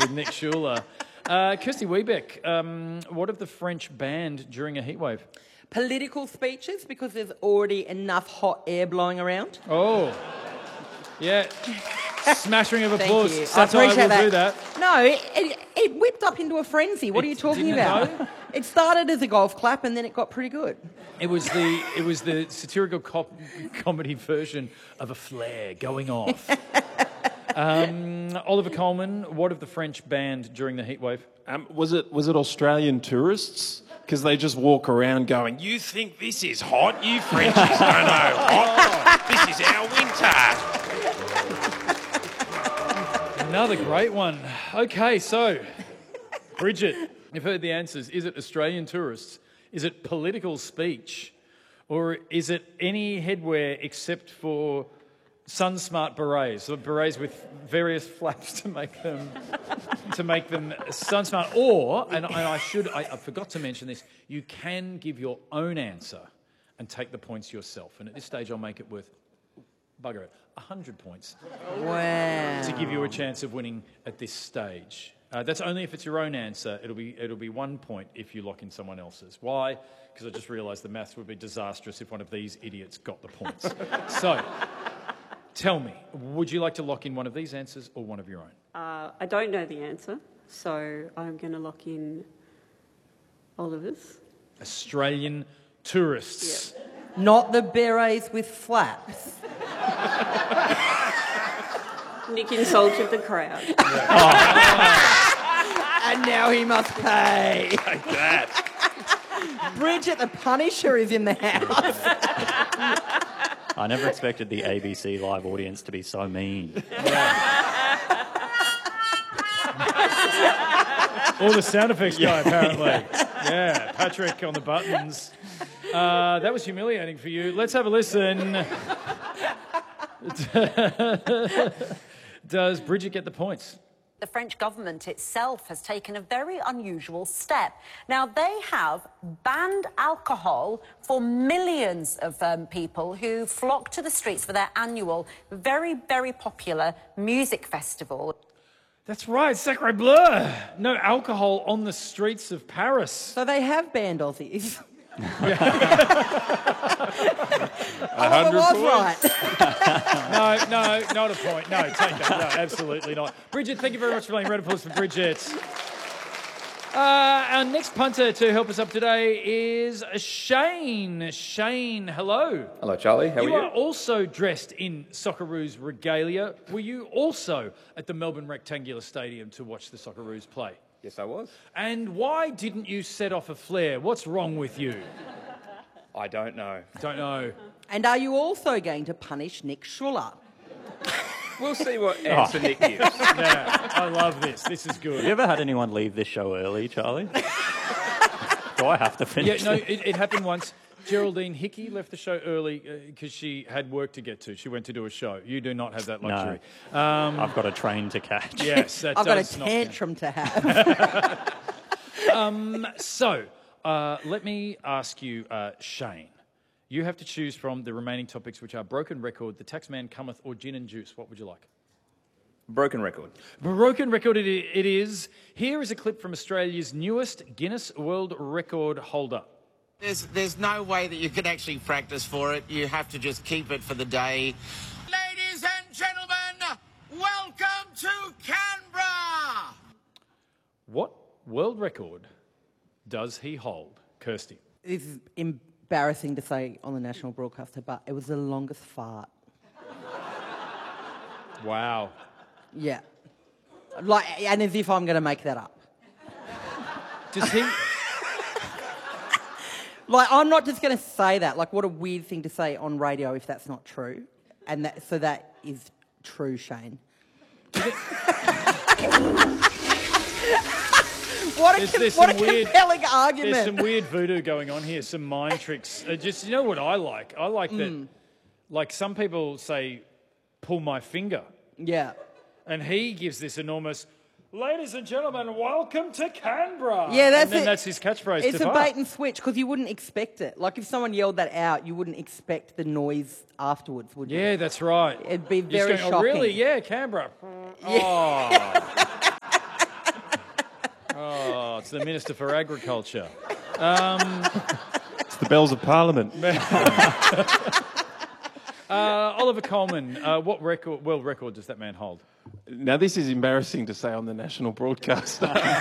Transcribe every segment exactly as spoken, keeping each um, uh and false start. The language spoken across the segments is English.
with Nick Schuler. Uh, Kirsty Wiebeck, um, what have the French banned during a heatwave? Political speeches, because there's already enough hot air blowing around. Oh, yeah. Smattering of Thank applause. you. Satire I appreciate will that. do that. No, it, it, it whipped up into a frenzy. What It are you talking didn't about? know? It started as a golf clap and then it got pretty good. It was the it was the satirical cop- comedy version of a flare going off. um, Oliver Coleman, what have the French banned during the heatwave? Um, was it was it Australian tourists? Because they just walk around going, "You think this is hot? You Frenchies don't know hot. This is our winter." Another great one. Okay, so Bridget, you've heard the answers. Is it Australian tourists? Is it political speech? Or is it any headwear except for sun-smart berets? So berets with various flaps to make them to make them sun-smart. Or, and, and I should, I, I forgot to mention this, you can give your own answer and take the points yourself. And at this stage, I'll make it worth, bugger it, one hundred points. Wow. To give you a chance of winning at this stage. Uh, that's only if it's your own answer. It'll be it'll be one point if you lock in someone else's. Why? Because I just realised the maths would be disastrous if one of these idiots got the points. So, tell me, would you like to lock in one of these answers or one of your own? Uh, I don't know the answer, so I'm going to lock in Oliver's. Australian tourists. Yep. Not the berets with flaps. Nick insulted the crowd. And now he must pay. Like that. Bridget the Punisher is in the house. I never expected the A B C Live audience to be so mean. Or the sound effects guy, apparently. Yeah, Patrick on the buttons. Uh, that was humiliating for you. Let's have a listen. Does Bridget get the points? The French government itself has taken a very unusual step. Now, they have banned alcohol for millions of um, people who flock to the streets for their annual, very, very popular music festival. That's right, Sacre Bleu. No alcohol on the streets of Paris. So they have banned Aussies. hundred was points. right. No, no, not a point. No, take that. No, absolutely not. Bridget, thank you very much for playing Red Applause for Bridget. Uh, our next punter to help us up today is Shane. Shane, hello. Hello, Charlie. How you are you? are also dressed in Socceroos regalia. Were you also at the Melbourne Rectangular Stadium to watch the Socceroos play? Yes, I was. And why didn't you set off a flare? What's wrong with you? I don't know. Don't know. And are you also going to punish Nick Schuler? We'll see what answer Nick gives. Yeah, I love this. This is Have you good. ever had anyone leave this show early, Charlie? Do I have to Yeah, finish no, it? it, it happened once. Geraldine Hickey left the show early because she had work to get to. She went to do a show. You do not have that luxury. Um, I've got a train to catch. yes, that I've got a does not count. tantrum to have. Um, so, uh, let me ask you, uh, Shane. You have to choose from the remaining topics, which are Broken Record, The Taxman Cometh, or Gin and Juice. What would you like? Broken record. Broken Record it, it is. Here is a clip from Australia's newest Guinness World Record holder. There's, there's no way that you can actually practice for it. You have to just keep it for the day. Ladies and gentlemen, welcome to Canberra! What world record does he hold? Kirsty. This is embarrassing to say on the national broadcaster, but it was the longest fart. Wow. Yeah. Like, and as if I'm going to make that up. Does he... Like, I'm not just going to say that. Like, what a weird thing to say on radio if that's not true. And that, so that is true, Shane. What a, There's- com- there's what a some weird- compelling argument. There's some weird voodoo going on here, some mind tricks. Uh, just, you know what I like? I like that, Mm. like some people say, pull my finger. Yeah. And he gives this enormous, ladies and gentlemen, welcome to Canberra. Yeah, that's and then it. that's his catchphrase. It's to a fart. bait and switch because you wouldn't expect it. Like, if someone yelled that out, you wouldn't expect the noise afterwards, would you? Yeah, that's right. It'd be You're just very going, shocking. Oh, really? Yeah, Canberra. Oh. It's the Minister for Agriculture. It's the bells of Parliament. Uh, Oliver Coleman, uh, what record, world record does that man hold? Now, this is embarrassing to say on the national broadcast.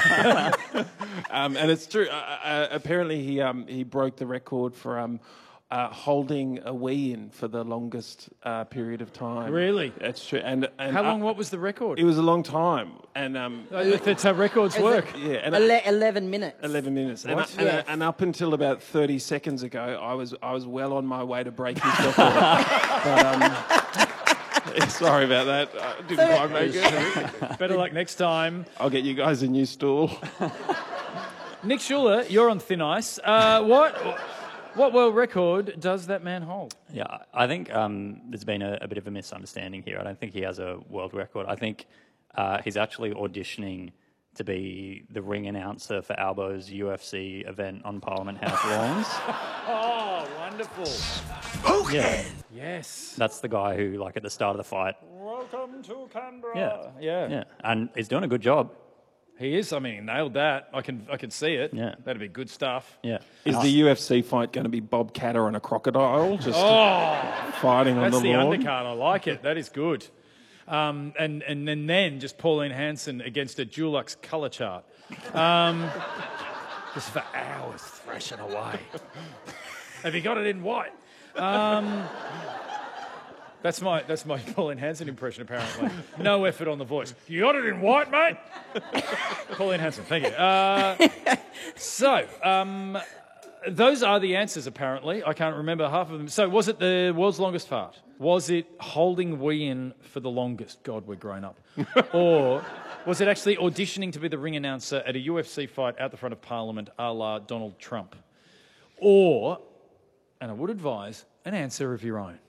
um, and it's true. Uh, uh, apparently, he um, he broke the record for um, uh, holding a wee-in for the longest uh, period of time. Really? That's true. And, and How long, uh, what was the record? It was a long time. And um, That's how records Is work. it yeah, and ele- eleven minutes. eleven minutes. And, What? and, Yes. and up until about thirty seconds ago, I was I was well on my way to break his record. but, um, sorry about that. I didn't quite make it. Better luck next time. I'll get you guys a new stool. Nick Schuler, you're on thin ice. Uh, what what world record does that man hold? Yeah, I think um, there's been a, a bit of a misunderstanding here. I don't think he has a world record. I think uh, he's actually auditioning to be the ring announcer for Albo's U F C event on Parliament House lawns. Oh, wonderful. Yeah, Yes. that's the guy who, like, at the start of the fight. Welcome to Canberra. Yeah, Yeah. yeah, and he's doing a good job. He is. I mean, he nailed that. I can I can see it. Yeah. That'd be good stuff. Yeah, Is the U F C fight going to be Bob Catter and a crocodile just Oh, fighting on that's the the lawn? undercard. I like it. That is good. Um, and, and, and then just Pauline Hanson against a Dulux colour chart. Um, just for hours thrashing away. Have you got it in white? Um, that's my that's my Pauline Hanson impression, apparently. No effort on the voice. You got it in white, mate? Pauline Hanson, thank you. Uh, so, um, those are the answers, apparently. I can't remember half of them. So, was it the world's longest fart? Was it holding wee in for the longest? God, we're grown up. Or was it actually auditioning to be the ring announcer at a U F C fight out the front of Parliament a la Donald Trump? Or, and I would advise, an answer of your own.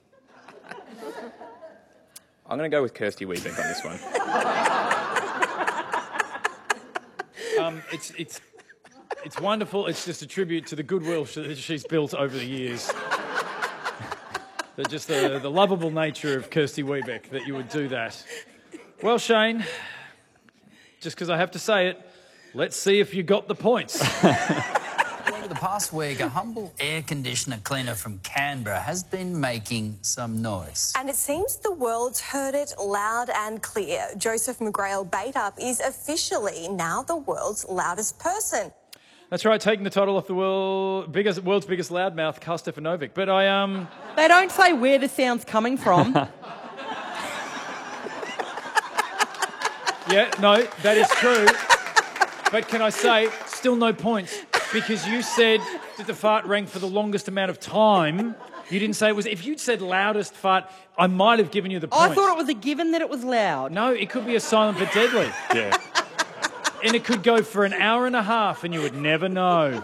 I'm going to go with Kirsty Weebeck on this one. Um, it's it's it's wonderful. It's just a tribute to the goodwill sh- that she's built over the years. the, just the, the lovable nature of Kirsty Weebeck that you would do that. Well, Shane, just because I have to say it, let's see if you got the points. Over the past week, a humble air conditioner cleaner from Canberra has been making some noise. And it seems the world's heard it loud and clear. Joseph McGrail Bait-Up is officially now the world's loudest person. That's right, taking the title off the world, biggest, world's biggest loudmouth, Karl Stefanovic. But I um. They don't say where the sound's coming from. Yeah, no, that is true. But can I say, still no points, because you said that the fart rang for the longest amount of time. You didn't say it was. If you'd said loudest fart, I might have given you the points. I thought it was a given that it was loud. No, it could be a silent but deadly. Yeah. And it could go for an hour and a half and you would never know.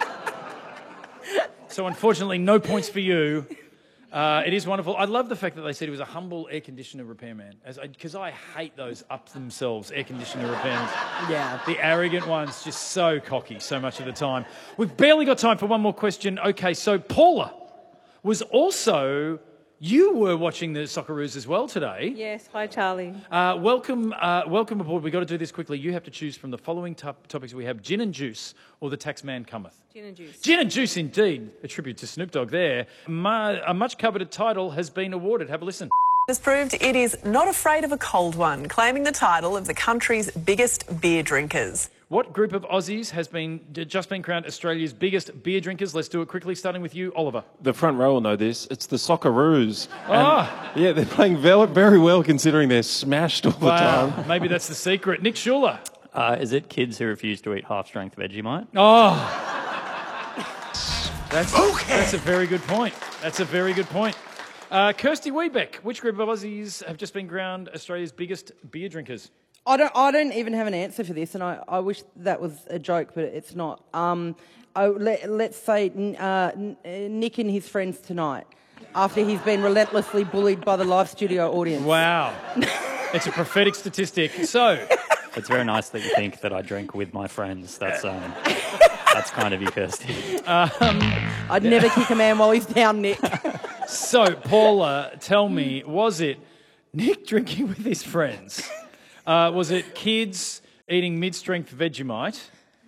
So unfortunately, no points for you. Uh, it is wonderful. I love the fact that they said he was a humble air conditioner repairman, because I, I hate those up themselves air conditioner repairmen. Yeah. The arrogant ones, just so cocky so much of the time. We've barely got time for one more question. Okay, so Paula was also... You were watching the Socceroos as well today. Yes, hi Charlie. Uh, welcome, uh, welcome aboard. We've got to do this quickly. You have to choose from the following top- topics we have: gin and juice, or the tax man cometh. Gin and juice. Gin and juice, indeed. A tribute to Snoop Dogg there. Ma- a much-coveted title has been awarded. Have a listen. Has proved it is not afraid of a cold one, claiming the title of the country's biggest beer drinkers. What group of Aussies has been just been crowned Australia's biggest beer drinkers? Let's do it quickly, starting with you, Oliver. The front row will know this. It's the Socceroos. Ah. And, yeah, they're playing very, very well considering they're smashed all the Wow, time. maybe that's the secret. Nick Schuler. Uh, is it kids who refuse to eat half-strength Vegemite? Oh, that's, that's a very good point. That's a very good point. Uh, Kirsty Weebeck, which group of Aussies have just been crowned Australia's biggest beer drinkers? I don't. I don't even have an answer for this, and I, I wish that was a joke, but it's not. Um, oh, let, let's say uh, Nick and his friends tonight, after he's been relentlessly bullied by the live studio audience. Wow, it's a prophetic statistic. So, It's very nice that you think that I drink with my friends. That's um, that's kind of you, Kirsty. um, I'd never kick a man while he's down, Nick. so Paula, tell me, was it Nick drinking with his friends? Uh, was it kids eating mid-strength Vegemite?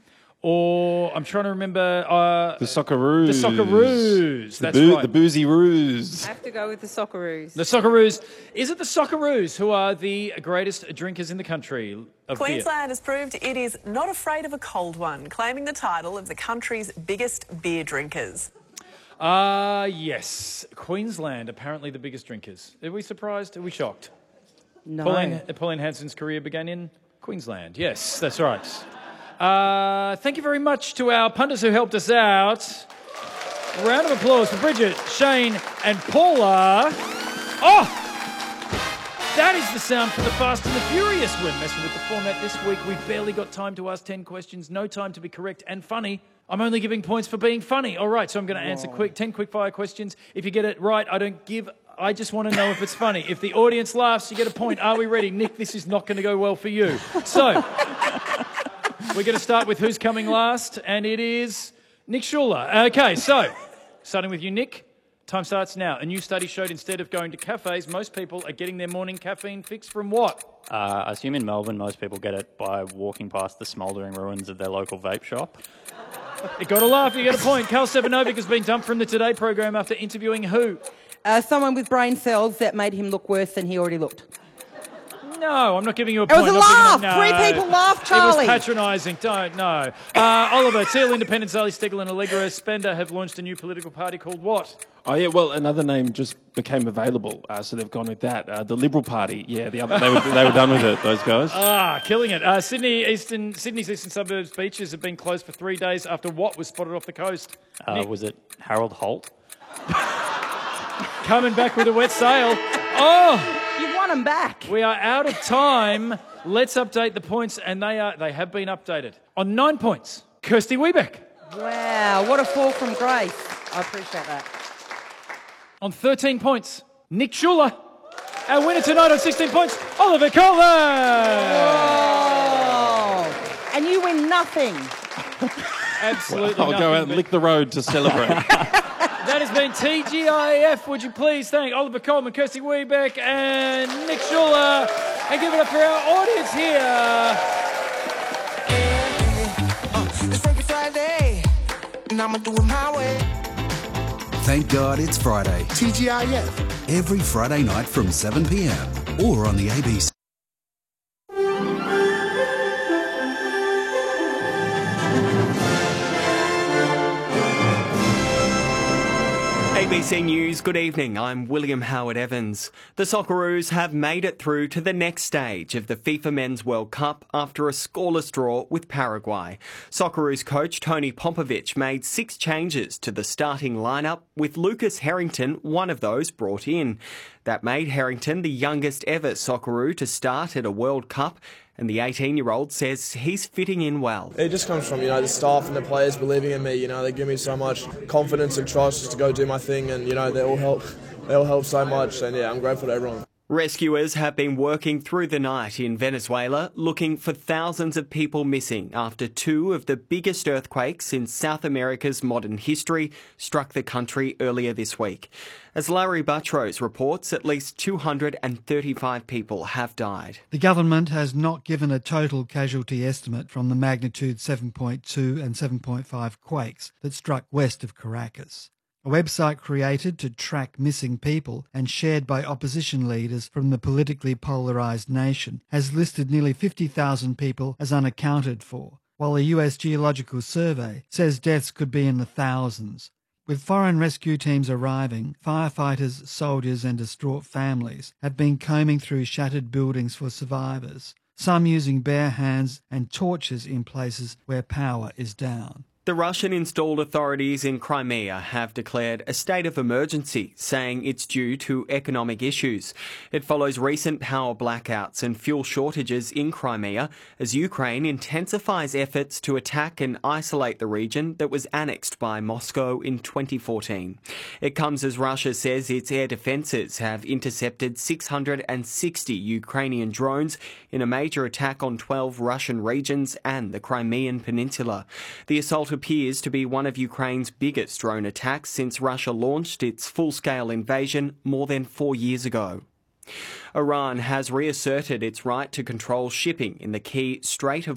or I'm trying to remember uh, The Socceroos. The Socceroos. The That's boo- right. The Boozy Roos. I have to go with the Socceroos. The Socceroos. Is it the Socceroos who are the greatest drinkers in the country of beer? Queensland has proved it is not afraid of a cold one, claiming the title of the country's biggest beer drinkers. Ah, uh, yes. Queensland, apparently the biggest drinkers. Are we surprised? Are we shocked? No. Pauline, Pauline Hanson's career began in Queensland. Yes, that's right. Uh, thank you very much to our punters who helped us out. A round of applause for Bridget, Shane and Paula. Oh! That is the sound for the Fast and the Furious. We're messing with the format this week. We've barely got time to ask ten questions, no time to be correct and funny. I'm only giving points for being funny. All right, so I'm going to answer quick ten quick fire questions. If you get it right, I don't give... I just want to know if it's funny. If the audience laughs, you get a point. Are we ready? Nick, this is not going to go well for you. So, we're going to start with who's coming last, and it is Nick Schuler. Okay, so, starting with you, Nick. Time starts now. A new study showed instead of going to cafes, most people are getting their morning caffeine fix from what? Uh, I assume in Melbourne, most people get it by walking past the smouldering ruins of their local vape shop. You got to laugh, you get a point. Carl Stepanovic has been dumped from the Today program after interviewing who? Uh, someone with brain cells that made him look worse than he already looked. No, I'm not giving you a It point. was a Not laugh. giving- Three no. people laughed, Charlie. It was patronising. Don't, no. Uh, Oliver, Teal Independent, Sally Stegel and Allegra Spender have launched a new political party called what? Oh, yeah, well, another name just became available, uh, so they've gone with that. Uh, the Liberal Party. Yeah, the other, they, were, they were done with it, those guys. Ah, killing it. Uh, Sydney Eastern, Sydney's eastern suburbs beaches have been closed for three days after what was spotted off the coast? Uh, was it Harold Holt? Coming back with a wet sail. Oh! You want them back. We are out of time. Let's update the points, and they are they have been updated. On nine points, Kirsty Wiebeck. Wow, what a fall from grace. I appreciate that. On thirteen points, Nick Schuler. Our winner tonight on sixteen points, Oliver Kohler. Oh, and you win nothing. Absolutely I'll nothing. go out and but- lick the road to celebrate. That has been T G I F. Would you please thank Oliver Coleman, Kirsty Wiebeck and Nick Schuler, and give it up for our audience here. It's Freaky Friday, and I'ma do it my way. Thank God it's Friday. T G I F. Every Friday night from seven p m or on the A B C. A B C News, good evening. I'm William Howard Evans. The Socceroos have made it through to the next stage of the FIFA Men's World Cup after a scoreless draw with Paraguay. Socceroos coach Tony Popovic made six changes to the starting lineup, with Lucas Harrington one of those brought in. That made Harrington the youngest ever Socceroo to start at a World Cup, and the eighteen-year-old says he's fitting in well. It just comes from, you know, the staff and the players believing in me. You know, they give me so much confidence and trust just to go do my thing, and, you know, they all help, they all help so much, and yeah, I'm grateful to everyone. Rescuers have been working through the night in Venezuela looking for thousands of people missing after two of the biggest earthquakes in South America's modern history struck the country earlier this week. As Larry Buttrose reports, at least two hundred thirty-five people have died. The government has not given a total casualty estimate from the magnitude seven point two and seven point five quakes that struck west of Caracas. A website created to track missing people and shared by opposition leaders from the politically polarised nation has listed nearly fifty thousand people as unaccounted for, while the U S Geological Survey says deaths could be in the thousands. With foreign rescue teams arriving, firefighters, soldiers and distraught families have been combing through shattered buildings for survivors, some using bare hands and torches in places where power is down. The Russian-installed authorities in Crimea have declared a state of emergency, saying it's due to economic issues. It follows recent power blackouts and fuel shortages in Crimea as Ukraine intensifies efforts to attack and isolate the region that was annexed by Moscow in twenty fourteen. It comes as Russia says its air defences have intercepted six hundred sixty Ukrainian drones in a major attack on twelve Russian regions and the Crimean Peninsula. The assault appears to be one of Ukraine's biggest drone attacks since Russia launched its full-scale invasion more than four years ago. Iran has reasserted its right to control shipping in the key Strait of